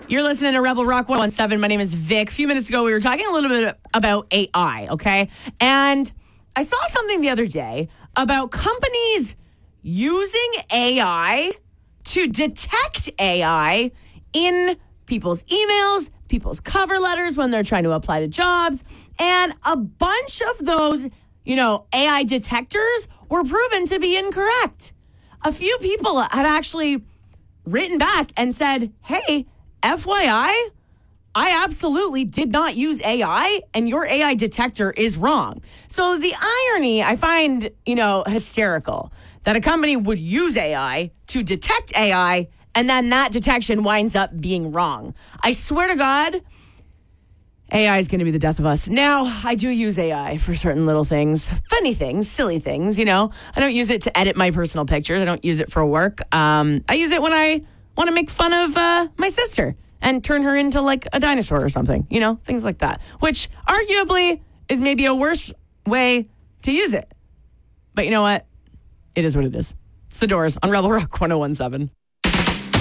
You're listening to Rebel Rock 117. My name is Vic. A few minutes ago, we were talking a little bit about AI, okay? And I saw something the other day about companies using AI to detect AI in people's emails, people's cover letters when they're trying to apply to jobs. And a bunch of those, AI detectors were proven to be incorrect. A few people had actually written back and said, hey, FYI, I absolutely did not use AI, and your AI detector is wrong. So the irony I find, hysterical that a company would use AI to detect AI, and then that detection winds up being wrong. I swear to God, AI is going to be the death of us. Now, I do use AI for certain little things, funny things, silly things, I don't use it to edit my personal pictures. I don't use it for work. I use it when I want to make fun of my sister and turn her into like a dinosaur or something, things like that, which arguably is maybe a worse way to use it. But you know what? It is what it is. It's The Doors on Rebel Rock 101.7.